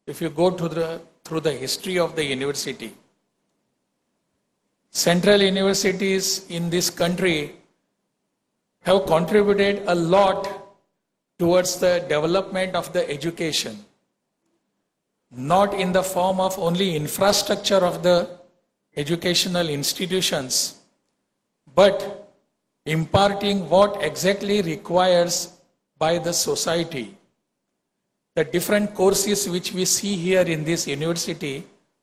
if you go through the history of the university, central universities in this country have contributed a lot towards the development of the education, not in the form of only infrastructure of the educational institutions, but imparting what exactly requires by the society. The different courses which we see here in this university,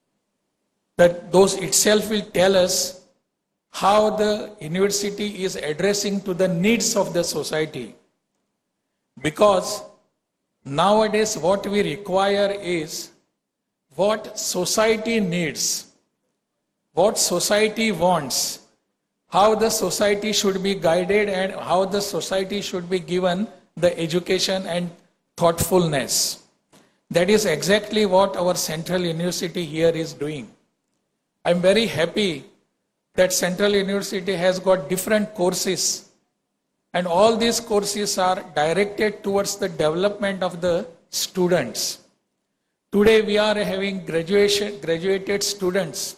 that those itself will tell us how the university is addressing to the needs of the society. Because nowadays what we require is what society needs, what society wants, how the society should be guided and how the society should be given the education and thoughtfulness. That is exactly what our Central University here is doing. I am very happy that Central University has got different courses, and all these courses are directed towards the development of the students. Today we are having graduated students.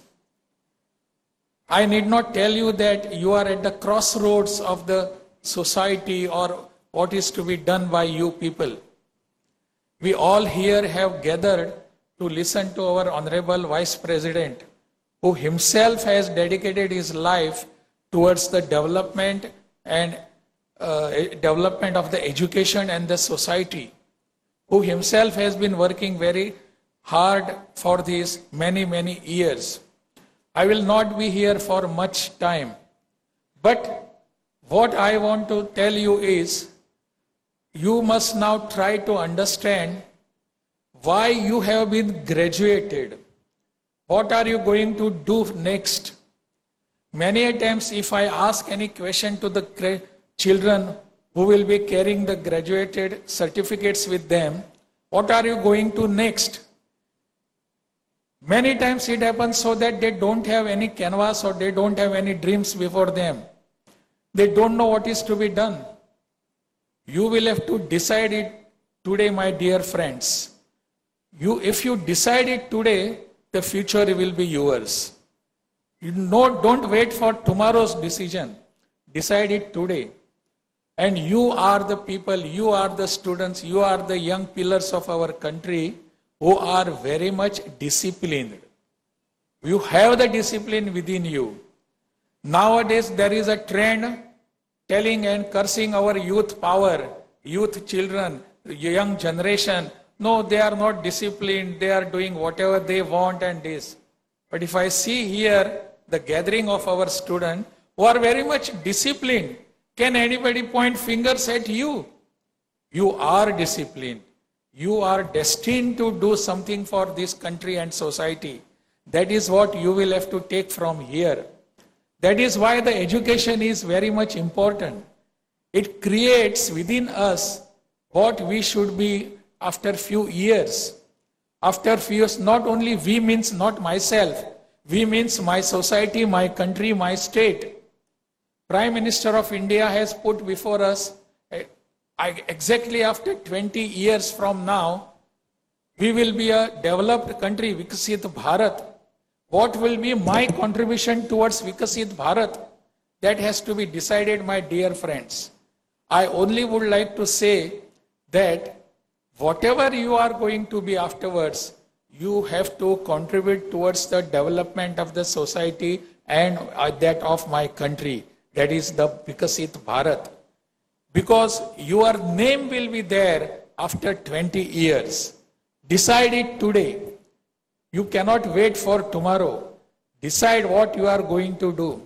I need not tell you that you are at the crossroads of the society or what is to be done by you people. We all here have gathered to listen to our Honorable Vice President, who himself has dedicated his life towards the development and development of the education and the society, who himself has been working very hard for these many years. I will not be here for much time, but what I want to tell you is, you must now try to understand why you have been graduated. What are you going to do next? Many a times if I ask any question to the children who will be carrying the graduated certificates with them, what are you going to next? Many times it happens so that they don't have any canvas or they don't have any dreams before them. They don't know what is to be done. You will have to decide it today, my dear friends. If you decide it today, the future will be yours. Don't wait for tomorrow's decision. Decide it today. And you are the people, you are the students, you are the young pillars of our country who are very much disciplined. You have the discipline within you. Nowadays there is a trend telling and cursing our youth power, youth children, young generation. No, they are not disciplined, they are doing whatever they want and this. But if I see here the gathering of our students who are very much disciplined, can anybody point fingers at you? You are disciplined. You are destined to do something for this country and society. That is what you will have to take from here. That is why the education is very much important. It creates within us what we should be after few years. After few years, not only we means not myself, we means my society, my country, my state. Prime Minister of India has put before us, exactly after 20 years from now, we will be a developed country, Vikasit Bharat. What will be my contribution towards Vikasit Bharat? That has to be decided, my dear friends. I only would like to say that whatever you are going to be afterwards, you have to contribute towards the development of the society and that of my country. That is the Vikasit Bharat. Because your name will be there after 20 years. Decide it today. You cannot wait for tomorrow. Decide what you are going to do.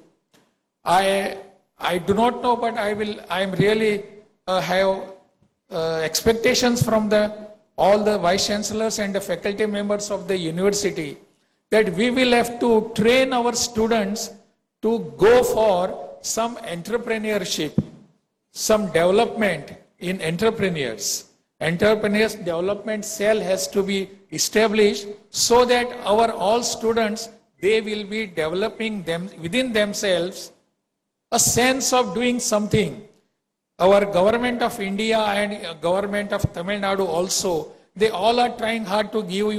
I do not know, but I am really have expectations from all the vice chancellors and the faculty members of the university that we will have to train our students to go for some entrepreneurship, some development in entrepreneurs. Entrepreneurs development cell has to be established so that our all students, they will be developing them within themselves a sense of doing something. Our government of India and government of Tamil Nadu also, they all are trying hard to give you